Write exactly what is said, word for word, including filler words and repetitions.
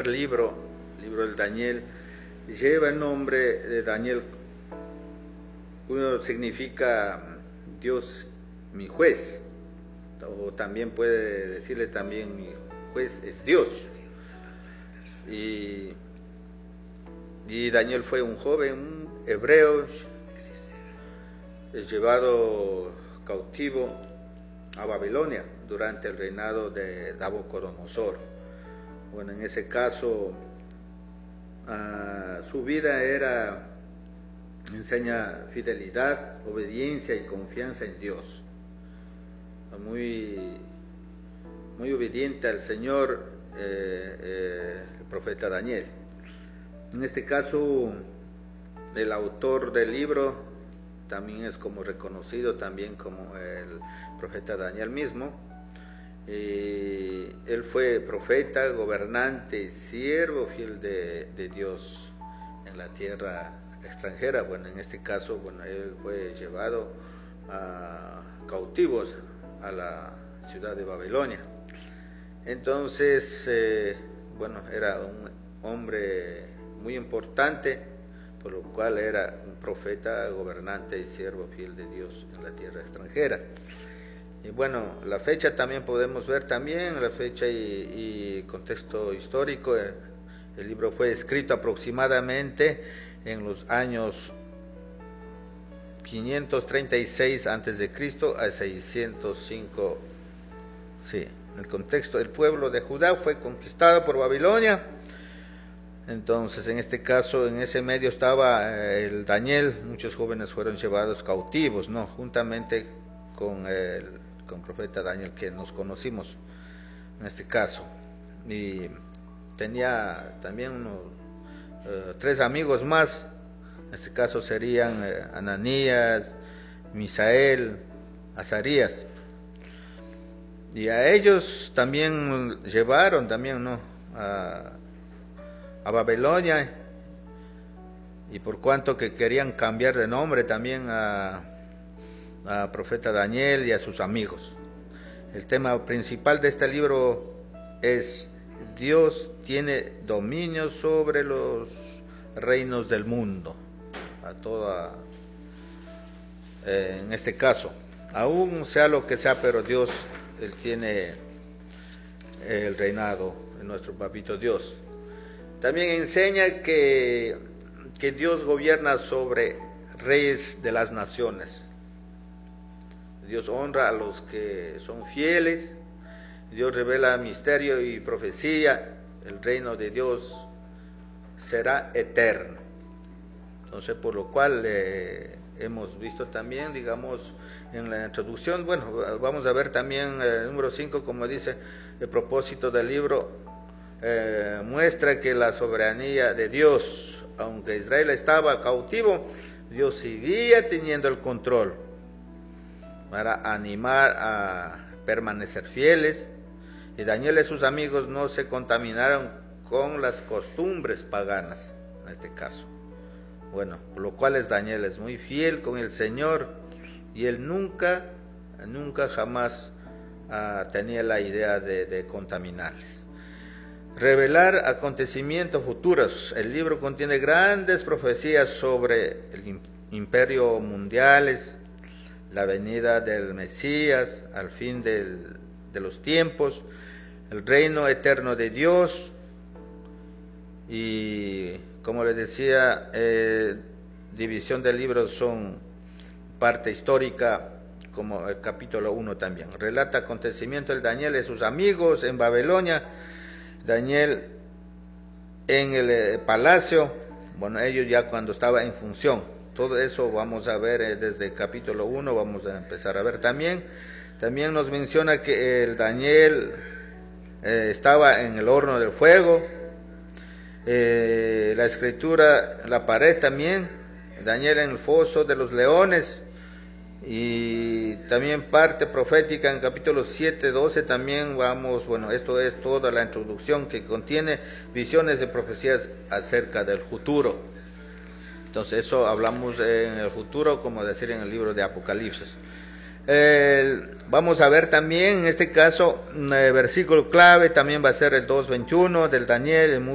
primer libro, libro del Daniel, lleva el nombre de Daniel, cuyo significa Dios mi juez, o también puede decirle también mi juez es Dios. Y, y Daniel fue un joven, un hebreo, es llevado cautivo a Babilonia durante el reinado de Nabucodonosor. Bueno, en ese caso, uh, su vida era, enseña fidelidad, obediencia y confianza en Dios. Muy, muy obediente al Señor, eh, eh, el profeta Daniel. En este caso, el autor del libro también es como reconocido también como el profeta Daniel mismo. Y él fue profeta, gobernante, siervo fiel de, de Dios en la tierra extranjera. Bueno, en este caso, bueno, él fue llevado a cautivos a la ciudad de Babilonia. Entonces, eh, bueno, era un hombre muy importante, por lo cual era un profeta, gobernante y siervo fiel de Dios en la tierra extranjera. Y bueno, la fecha también podemos ver también, la fecha y, y contexto histórico. El libro fue escrito aproximadamente en los años quinientos treinta y seis antes de Cristo a seiscientos cinco. Sí, el contexto, el pueblo de Judá fue conquistado por Babilonia. Entonces, en este caso, en ese medio estaba el Daniel, muchos jóvenes fueron llevados cautivos, ¿no? Juntamente con el, con el profeta Daniel, que nos conocimos en este caso. Y tenía también unos uh, tres amigos más, en este caso serían uh, Ananías, Misael, Azarías. Y a ellos también llevaron, también, ¿no? A, a Babilonia, y por cuanto que querían cambiar de nombre también a, a profeta Daniel y a sus amigos. El tema principal de este libro es: Dios tiene dominio sobre los reinos del mundo, a toda, eh, en este caso, aún sea lo que sea, pero Dios, Él tiene el reinado de nuestro papito Dios. También enseña que, que Dios gobierna sobre reyes de las naciones. Dios honra a los que son fieles. Dios revela misterio y profecía. El reino de Dios será eterno. Entonces, por lo cual eh, hemos visto también, digamos, en la introducción, bueno, vamos a ver también el número cinco, como dice el propósito del libro. Eh, muestra que la soberanía de Dios, aunque Israel estaba cautivo, Dios seguía teniendo el control para animar a permanecer fieles, y Daniel y sus amigos no se contaminaron con las costumbres paganas, en este caso. Bueno, por lo cual es Daniel es muy fiel con el Señor, y él nunca, nunca jamás uh, tenía la idea de, de contaminarles. Revelar acontecimientos futuros. El libro contiene grandes profecías sobre el imperio mundiales, la venida del Mesías, al fin del, de los tiempos, el reino eterno de Dios, y como les decía, eh, división del libro son parte histórica, como el capítulo uno también. Relata acontecimientos de Daniel y sus amigos en Babilonia. Daniel en el palacio, bueno, ellos ya cuando estaba en función. Todo eso vamos a ver eh, desde el capítulo uno, vamos a empezar a ver también. También nos menciona que el Daniel eh, estaba en el horno del fuego. Eh, la escritura, la pared también, Daniel en el foso de los leones. Y también parte profética en capítulo siete, doce también vamos, bueno, esto es toda la introducción que contiene visiones de profecías acerca del futuro. Entonces eso hablamos en el futuro, como decir en el libro de Apocalipsis. Eh, vamos a ver también, en este caso, un eh, versículo clave también va a ser el dos veintiuno del Daniel,